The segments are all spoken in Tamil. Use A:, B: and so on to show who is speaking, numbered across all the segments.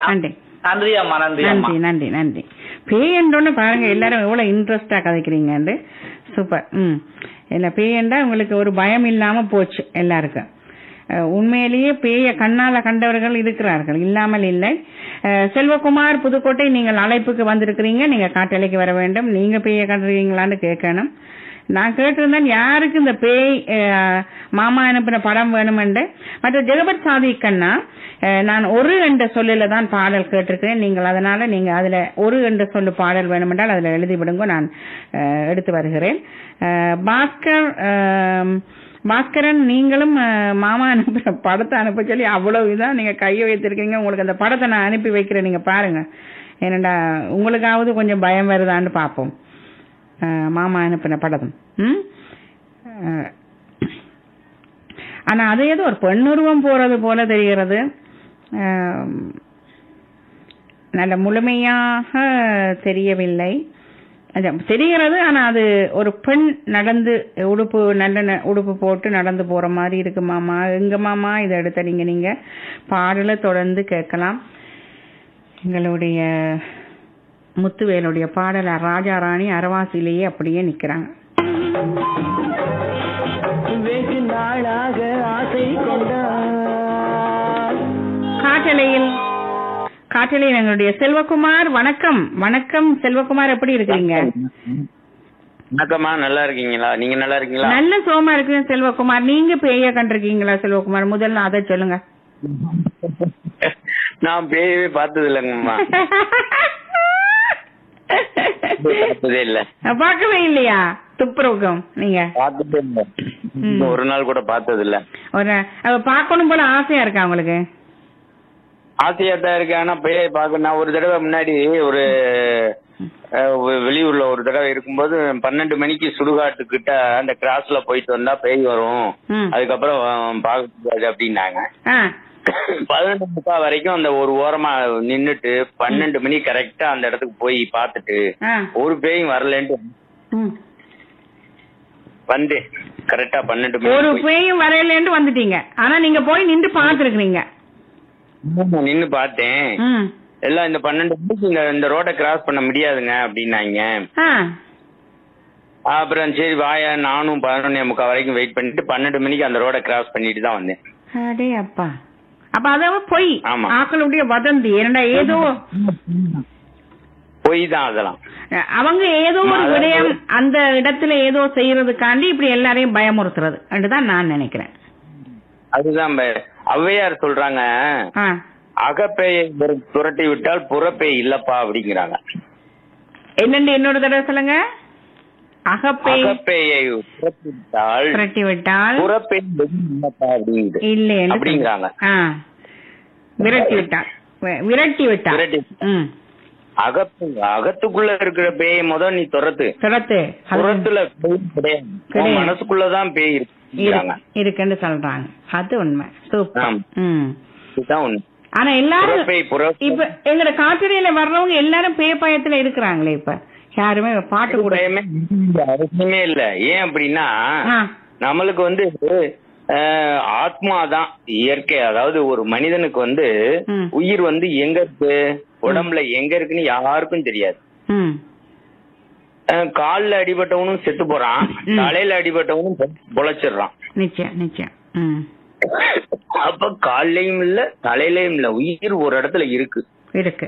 A: நன்றி
B: நன்றி அம்மா, நன்றி அம்மா.
A: நன்றி நன்றி நன்றி. பேயன்றோன்னு பாருங்க எல்லாரும் எவ்வளவு இன்ட்ரெஸ்டா கதைக்கிறீங்க. சூப்பர். இல்ல பேயண்டா உங்களுக்கு ஒரு பயம் இல்லாம போச்சு எல்லாருக்கும். உண்மையிலேயே பேய கண்ணால கண்டவர்கள் இருக்கிறார்கள், இல்லாமல் இல்லை. செல்வகுமார் புதுக்கோட்டை, நீங்கள் அழைப்புக்கு வந்திருக்கிறீங்க. நீங்க காட்டலைக்கு வர வேண்டும். நீங்க பேய கண்டிருக்கீங்களான்னு கேட்கணும். நான் கேட்டிருந்தேன் யாருக்கு இந்த பேய் மாமா அனுப்பின படம் வேணுமென்று. மற்ற ஜெகபத் சாதிக்கண்ணா, நான் ஒரு என்ற சொல்லில தான் பாடல் கேட்டிருக்கிறேன். நீங்கள் அதனால நீங்க அதுல ஒரு என்ற சொல்லு பாடல் வேணுமென்றால் அதுல எழுதி விடுங்க, நான் எடுத்து வருகிறேன். பாஸ்கரன், நீங்களும் மாமா அனுப்ப படத்தை அனுப்ப சொல்லி அவ்வளவு இதான் நீங்க கையை வைத்திருக்கீங்க. உங்களுக்கு அந்த படத்தை நான் அனுப்பி வைக்கிறேன், நீங்க பாருங்க. ஏனண்டா உங்களுக்காவது கொஞ்சம் பயம் வருதான்னு பாப்போம். மாமா அனுப்பின படம். ஆனா அது ஏதோ ஒரு பெண்ணுருவம் போறது போல தெரிகிறது. நல்ல முழுமையாக தெரியவில்லை, தெரிகிறது. ஆனா அது ஒரு பெண் நடந்து உடுப்பு நல்ல உடுப்பு போட்டு நடந்து போற மாதிரி இருக்கு. மாமா எங்க மாமா இதை எடுத்த நீங்க பாடல தொடர்ந்து கேட்கலாம். எங்களுடைய முத்துவேலுடைய பாடல ராஜா ராணி அரவாசிலேயே அப்படியே நிக்கிறாங்க. வெகு நாளாக ஆசை கொண்டார். காட்டலையில் எங்களுடைய செல்வகுமார். வணக்கம். வணக்கம் செல்வகுமார், எப்படி இருக்கீங்க?
C: வணக்கம்மா, நல்லா இருக்கீங்களா? நீங்க நல்லா இருக்கீங்களா?
A: நல்ல சோமா இருக்கு செல்வகுமார். நீங்க பேய கண்டிருக்கீங்களா செல்வகுமார்? முதல்ல அதை சொல்லுங்க.
C: நான் பேயவே பார்த்தது இல்லைங்கம்மா.
A: பார்க்கவே இல்லையா? துப்புரவுக்கும் நீங்க
C: பார்த்ததே இல்ல, ஒரு நாள் கூட பார்த்தது இல்ல.
A: பார்க்கணும் போல ஆசையா இருக்கா உங்களுக்கு?
C: ஆசையா தான் இருக்கு. ஆனா பேயை பார்க்க நான் ஒரு தடவை முன்னாடி ஒரு வெளியூர்ல ஒரு தடவை இருக்கும்போது 12 மணிக்கு சுடுகாட்டுக்கிட்ட அந்த கிராஸ்ல போயிட்டு வந்தா பேய் வரும், அதுக்கப்புறம் பார்க்க முடியாது அப்படின்னாங்க. 11:30 வரைக்கும் அந்த ஒரு ஓரமா நின்னுட்டு 12 மணி கரெக்டா அந்த இடத்துக்கு போய் பார்த்துட்டு ஒரு பேயும் வரலன்ட்டு வந்து கரெக்டா 12 மணி
A: ஒரு பேயும் வரலன்ட்டு வந்துட்டீங்க. ஆனா நீங்க போய் நின்று பார்த்துருக்கீங்க?
C: நின்னு பார்த்தேன். எல்லாம் இந்த 12 மணிக்கு இந்த ரோட கிராஸ் பண்ண முடியாதுங்க அப்படின்னாங்க. அப்புறம் சரி வாயா, நானும் 11:45 வரைக்கும் வெயிட் பண்ணிட்டு 12 மணிக்கு அந்த ரோட கிராஸ் பண்ணிட்டு தான் வந்தேன்.
A: அடே அப்பா. அப்ப அதாவது பொய், ஆக்களுடைய வதந்தி. ஏன்னா ஏதோ
C: பொய் தான் அதெல்லாம்.
A: அவங்க ஏதோ ஒரு விடயம் அந்த இடத்துல ஏதோ செய்யறதுக்காண்டி இப்படி எல்லாரையும் பயமுறுத்துறது தான் நான் நினைக்கிறேன்.
C: அதுதான் ஔவையார் சொல்றாங்க, அகப்பேயை துரட்டி விட்டால் புறப்பேய் இல்லப்பா அப்படிங்கிறாங்க.
A: என்னண்டு இன்னொரு தடவை சொல்லுங்க.
C: அகப்பேயை துரட்டி விட்டால் புறப்பேய் இல்லப்பா அப்படிங்கிறாங்க.
A: விரட்டி விட்டால்
C: அகத்துக்குள்ள இருக்கிற பேயை முதல் நீ துரத்து. புறத்துல கிடையாது, மனசுக்குள்ளதான் பேய்
A: இருக்குன்னு சொல்றாங்க. அது உண்மை.
C: இதுதான் உண்மை.
A: ஆனா எல்லாரும் இப்ப எங்கட காட்டுறையில வர்றவங்க எல்லாரும் பேய் பயத்துல இருக்கிறாங்களே. இப்ப யாருமே பாட்டு கூட
C: அவசியமே இல்ல. ஏன் அப்படின்னா நம்மளுக்கு வந்து ஆத்மாதான் இயற்கை. அதாவது ஒரு மனிதனுக்கு உயிர் எங்க இருக்கு, உடம்புல எங்க இருக்குன்னு யாருக்கும் தெரியாது. கால்ல அடிபட்டவனும் செத்து போறான், தலையில அடிபட்டவனும் பொழைச்சிடுறான்.
A: நிச்சயம் நிச்சயம்.
C: அப்ப காலையும் இல்ல தலையிலயும் இல்ல, உயிர் ஒரு இடத்துல இருக்கு.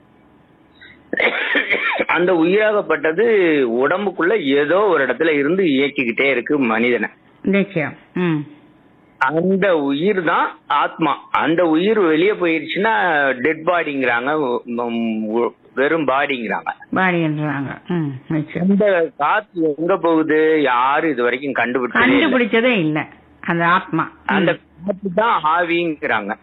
C: அந்த உயிராகப்பட்டது உடம்புக்குள்ள ஏதோ ஒரு இடத்துல இருந்து இயக்கிக்கிட்டே இருக்கு மனிதனை.
A: நிச்சயம்.
C: அந்த உயிர் தான் ஆத்மா. அந்த உயிர் வெளியே போயிருச்சுன்னா டெட் பாடிங்கிறாங்க, வெறும் பாடிங்கிறாங்க. இந்த காத்து எங்க போகுது யாரும் இது வரைக்கும்
A: கண்டுபிடிச்சதே இல்ல. அந்த ஆத்மா,
C: அந்த காத்து தான் ஆவிங்கிறாங்க.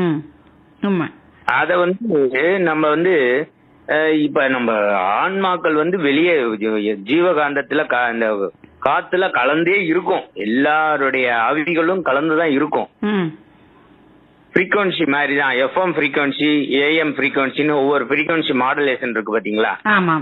C: அத நம்ம இப்ப நம்ம ஆன்மாக்கள் வெளியே ஜீவகாந்தத்துல அந்த காத்துல கலந்தே இருக்கும். எல்லாருடைய ஆவிகளும் கலந்துதான் இருக்கும். ஃப்ரீக்வன்சி மாதிரி தான். எஃப்எம் ஃப்ரீக்வன்சி, ஏஎம் ஃப்ரீக்வன்சின்னு ஒவ்வொரு ஃப்ரீக்வன்சி மாடுலேஷன் இருக்கு பாத்தீங்களா?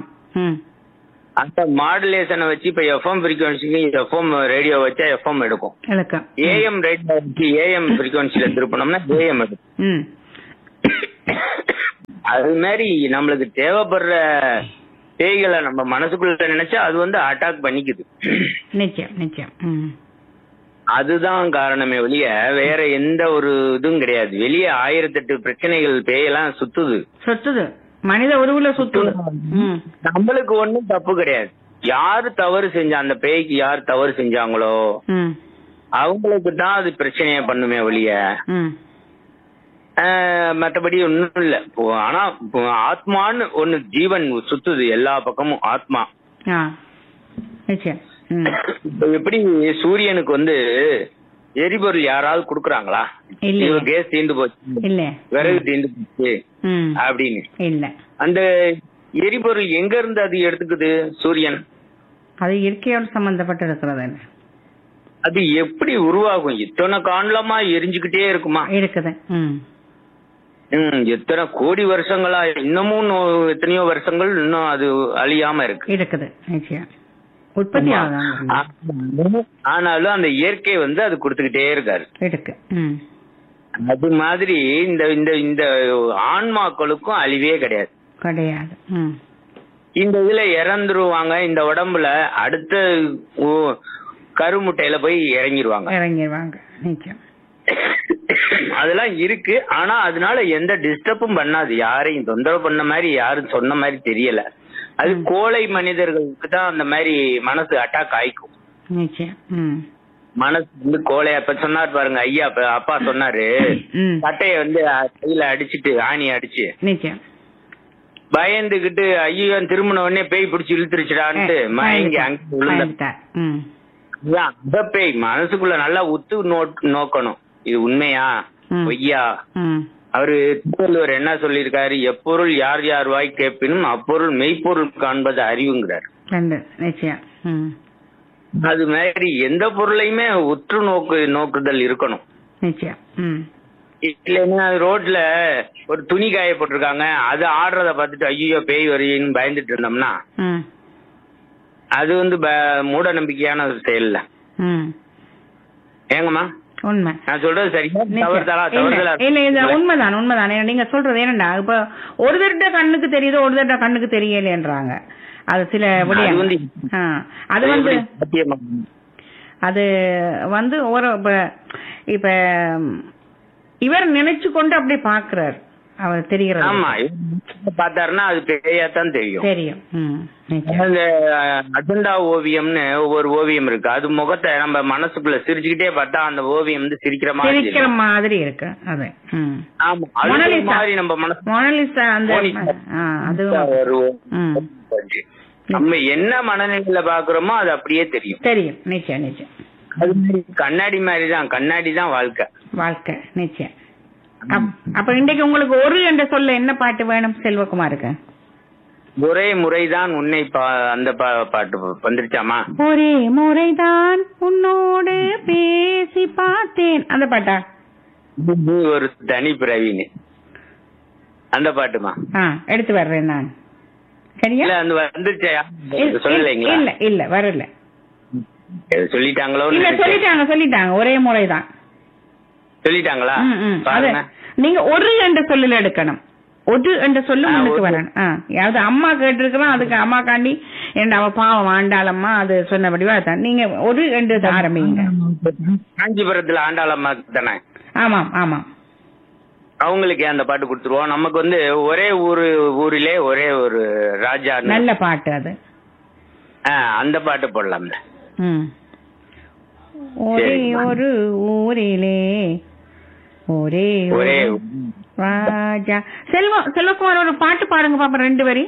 C: அந்த மாடுலேஷனை வச்சு இப்ப எஃப்எம் ஃப்ரீக்வன்சிக்கு எஃப்எம் ரேடியோ வச்சா எஃப்எம் எடுக்கும். ஏஎம் ரேடியோ வச்சு ஏஎம் ஃப்ரீக்வன்சில திருப்பினோம்னா ஏஎம் எடுக்கும். அது மாதிரி நம்மளுக்கு தேவைப்படுற பேய்களை நம்ம மனசுக்குள்ள நினைச்சா அது வந்து அட்டாக் பண்ணிக்குது.
A: நிச்சயம் நிச்சயம்.
C: அதுதான் காரணமே வெளிய வேற எந்த ஒரு இதுவும் கிடையாது. வெளியே 1008 பிரச்சனைகள் பேயெல்லாம் சுத்துது
A: மனித உருவுல சுத்துது.
C: நம்மளுக்கு ஒண்ணும் தப்பு கிடையாது. யாரு தவறு செஞ்சா, அந்த பேய்க்கு யார் தவறு செஞ்சாங்களோ அவங்களுக்கு தான் அது பிரச்சனைய பண்ணுமே வெளிய. மற்றபடி ஒண்ணும் இல்ல. ஆனா ஆத்மான்னு ஒண்ணு ஜீவன் சுத்துது எல்லா பக்கமும். ஆத்மா எப்படி சூரியனுக்கு வந்து எரிபொருள் யாராவது குடுக்குறாங்களா? கேஸ் தீர்ந்து போச்சு, விறகு தீர்ந்து போச்சு அப்படின்னு
A: இல்ல.
C: அந்த எரிபொருள் எங்க இருந்து அது எடுத்துக்குது? சூரியன்.
A: அது இயற்கையோடு சம்பந்தப்பட்டு இருக்கிறது.
C: அது எப்படி உருவாகும்? இத்தனை காலமா எரிஞ்சுக்கிட்டே இருக்குமா?
A: இருக்குது.
C: எத்தனை கோடி வருஷங்களா, இன்னமும் எத்தனையோ வருஷங்கள் இன்னும் அது அழியாம இருக்குது.
A: உற்பத்தி
C: ஆனாலும் அந்த இயற்கை வந்து அது கொடுத்துக்கிட்டே இருக்காரு. அது மாதிரி இந்த இந்த இந்த ஆன்மாக்களுக்கும் அழிவே கிடையாது. இந்த இதுல இறந்துருவாங்க. இந்த உடம்புல அடுத்த கருமுட்டையில போய் இறங்கிருவாங்க. அதெல்லாம் இருக்கு. ஆனா அதனால எந்த டிஸ்டர்பும் பண்ணாது, யாரையும் தொந்தரவு பண்ண மாதிரி யாரும் சொன்ன மாதிரி தெரியல. அது கோழை மனிதர்களுக்கு தான் அந்த மாதிரி மனசு அட்டாக் ஆயிக்கும். மனசு வந்து கோழை. அப்ப சொன்னார் பாருங்க ஐயா, அப்பா சொன்னாரு, சட்டைய வந்து கையில அடிச்சுட்டு ஆணி அடிச்சு பயந்துகிட்டு ஐயோ திரும்பின உடனே பேய் பிடிச்சி இழுத்துருச்சுடான்ட்டு மயங்கி அங்க விழுந்த அந்த பேய் மனசுக்குள்ள நல்லா உத்து நோக்கணும். இது உண்மையா பொய்யா? அவரு திருவள்ளுவர் என்ன சொல்லியிருக்காரு? எப்பொருள் யார் யார் வாய் கேட்பினும் அப்பொருள் மெய்ப்பொருள் காண்பது அறிவுங்கிறார். அது மாதிரி எந்த பொருளையுமே உற்று நோக்குதல் இருக்கணும். இல்லைன்னா ரோட்ல ஒரு துணி காய போட்டிருக்காங்க, அது ஆடுறத பார்த்துட்டு ஐயோ பேய் வருன்னு பயந்துட்டு இருந்தோம்னா அது வந்து மூட நம்பிக்கையான ஒரு செயல். ஏங்கம்மா
A: உண்மை
C: நான் சொல்றது சரியா?
A: உண்மைதான் உண்மைதான். நீங்க சொல்றது என்னண்டா, இப்ப ஒரு தட்ட கண்ணுக்கு தெரியுது, ஒரு தட்ட கண்ணுக்கு தெரியலன்றாங்க. அது சில அது வந்து அது வந்து ஒரு இப்ப இவர் நினைச்சு கொண்டு அப்படியே பாக்குறாரு, அவர் தெரிகிறது.
C: ஆமா, பார்த்தாருன்னா அது பேயாத்தான் தெரியும். அந்த அஜெண்டா ஓவியம்னு ஒவ்வொரு ஓவியம் இருக்கு. அது முகத்தை நம்ம மனசுக்குள்ள சிரிச்சுக்கிட்டே பார்த்தா அந்த ஓவியம் வந்து சிரிக்கிற
A: மாதிரி இருக்கு. அது
C: மாதிரி நம்ம மனசு நம்ம என்ன மனநிலையில பாக்குறோமோ அது அப்படியே தெரியும்.
A: நிச்சயம் நிச்சயம்.
C: அது கண்ணாடி மாதிரிதான். கண்ணாடி தான் வாழ்க்கை.
A: நிச்சயம். அப்ப இன்றைக்கு உங்களுக்கு ஒரு என்ற சொல்ல என்ன பாட்டு வேணும் செல்வகுமாருக்கு?
C: ஒரே முறைதான் உன்னை அந்த பாட்டு வந்துருச்சாமா?
A: ஒரே முறைதான் உன்னோடு பேசி பார்த்தேன், அந்த பாட்டா?
C: ஒரு தனி பிறவின்னு அந்த பாட்டுமா?
A: எடுத்து வர்றேன் நான். சரியா?
C: அந்த வந்துருச்சா? சொல்லலைங்களா?
A: இல்ல வரல.
C: சொல்லிட்டாங்களோ?
A: இல்ல சொல்லிட்டாங்க. ஒரே முறைதான்
C: சொல்லிட்டாங்களா?
A: நீங்க ஒரு என்ற சொல்லுல எடுக்கணும். ஒரு என்ற சொல்லு முன்னுக்கு வரணும். யாவது அம்மா கேட்டிருக்கிறோம், அதுக்கு அம்மா காண்டி அவ பாவம் ஆண்டாளம்மா அது சொன்னபடிவா தான் நீங்க ஒரு என்று ஆரம்பிங்க.
C: காஞ்சிபுரத்துல ஆண்டாளம்மா தானே?
A: ஆமாம்.
C: அவங்களுக்கு அந்த பாட்டு கொடுத்துருவோம். நமக்கு வந்து ஒரே ஊரிலே ஒரே ஒரு ராஜா,
A: நல்ல பாட்டு அது.
C: அந்த பாட்டு போடலாம்ல.
A: ஒரே ஒரு ஊரிலே ஒரே ராஜா. செல்வகுமார் ஒரு பாட்டு பாடுங்க பாப்பா, 2 வரி.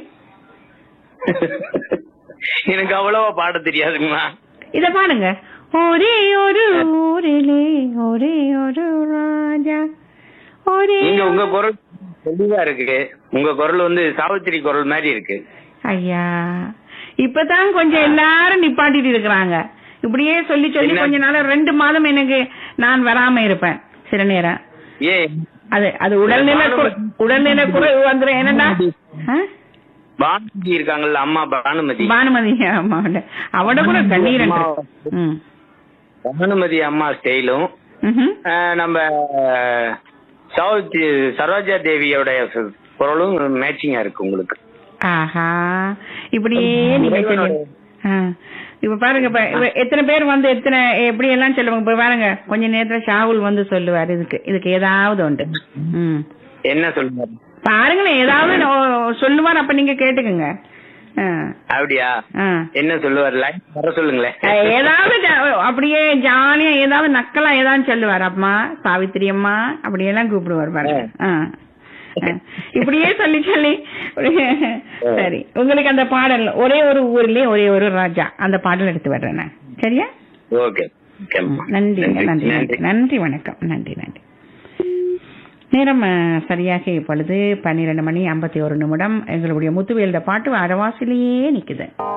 C: எனக்கு அவ்வளவா பாட தெரியாதுங்கம்மா.
A: இத பாடுங்க. ஒரே ஒரு ஊரிலே ஒரே ஒரு ராஜா.
C: உங்க குரல் தெளிவா இருக்கு. உங்க குரல் வந்து சாவித்திரி குரல் மாதிரி இருக்கு.
A: ஐயா, இப்பதான் கொஞ்சம் எல்லாரும் நிப்பாட்டிட்டு இருக்கிறாங்க. இப்படியே சொல்லி கொஞ்ச நாள் 2 மாதம் எனக்கு நான் வராம இருப்பேன் சில நேரம். அது உடல்நிலை குறைவு வந்துடும். என்னன்னா
C: பானுமதி இருக்காங்கல்ல, அம்மா பானுமதி
A: அம்மா அவட கூட கண்ணீர்.
C: பானுமதி அம்மா ஸ்டைலும் நம்ம சரோஜா தேவியோட குரலும் மேட்சிங்கா இருக்கு உங்களுக்கு.
A: ஆஹா, இப்படியே நீங்க சொல்லு. இப்ப பாருங்க, இப்ப எத்தனை பேர் வந்து எத்தனை எப்படி எல்லாம் சொல்லுவாங்க. இப்ப பாருங்க, கொஞ்ச நேரத்துல ஷாகுல் வந்து சொல்லுவாரு இதுக்கு ஏதாவது உண்டு.
C: என்ன சொல்லுவாரு
A: பாருங்களேன், ஏதாவது சொல்லுவார், அப்ப நீங்க கேட்டுக்குங்க.
C: அப்படியா? என்ன சொல்லுவார்? லைன் வர சொல்லுங்களேன்.
A: ஏதாவது அப்படியே ஜாலியா ஏதாவது நக்கலா ஏதாவது சொல்லுவார். அம்மா சாவித்திரி அம்மா அப்படியெல்லாம் கூப்பிடுவார் பாருங்க. இப்படியே சொல்லி சொல்லி சரி, உங்களுக்கு அந்த பாடல் ஒரே ஒரு ஊர்லயே ஒரே ஒரு ராஜா அந்த பாடல் எடுத்து வர்றேன். சரியா?
C: ஓகே,
A: நன்றி நன்றி நன்றி, வணக்கம். நன்றி நன்றி. நேரம் சரியாக இப்பொழுது 12 மணி 51 நிமிடம். எங்களுடைய முத்துவேல்ட பாட்டு அரவாசிலேயே நிக்குது.